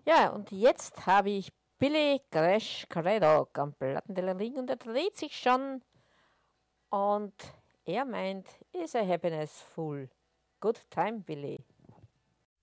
Ja, und jetzt habe ich Billy Crash Craddock am Plattenteller liegen und er dreht sich schon und er meint, is a happiness full. Good time, Billy.